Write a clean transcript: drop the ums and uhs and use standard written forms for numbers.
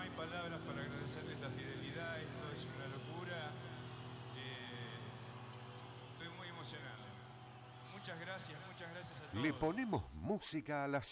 hay palabras para agradecerles la fidelidad, esto es una locura. Estoy muy emocionado. Muchas gracias a Le todos. ponemos música a la